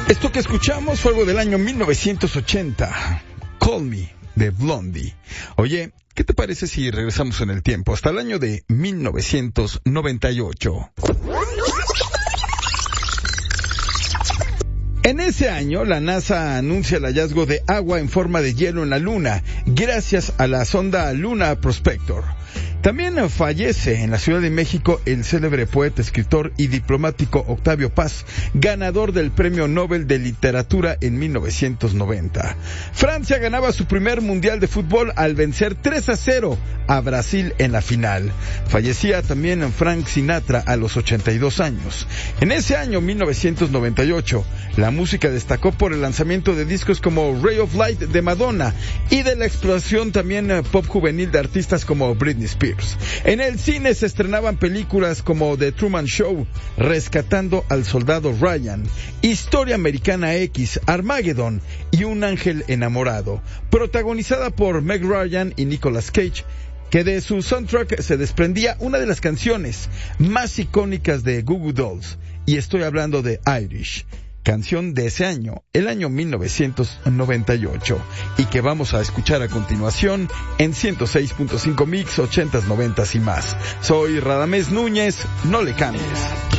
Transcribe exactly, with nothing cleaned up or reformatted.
Esto que escuchamos fue algo del año mil novecientos ochenta, Call Me, de Blondie. Oye, ¿qué te parece si regresamos en el tiempo hasta el año de mil novecientos noventa y ocho? En ese año, la NASA anuncia el hallazgo de agua en forma de hielo en la Luna, gracias a la sonda Luna Prospector. También fallece en la Ciudad de México el célebre poeta, escritor y diplomático Octavio Paz, ganador del Premio Nobel de Literatura en mil novecientos noventa. Francia ganaba su primer Mundial de Fútbol al vencer tres a cero a Brasil en la final. Fallecía también Frank Sinatra a los ochenta y dos años. En ese año, mil novecientos noventa y ocho, la música destacó por el lanzamiento de discos como Ray of Light de Madonna y de la explosión también pop juvenil de artistas como Britney Spears. En el cine se estrenaban películas como The Truman Show, Rescatando al Soldado Ryan, Historia Americana X, Armageddon y Un Ángel Enamorado, protagonizada por Meg Ryan y Nicolas Cage, que de su soundtrack se desprendía una de las canciones más icónicas de Goo Goo Dolls, y estoy hablando de Irish, canción de ese año, el año mil novecientos noventa y ocho, y que vamos a escuchar a continuación en ciento seis punto cinco Mix, ochentas, noventas y más. Soy Radamés Núñez, no le cambies.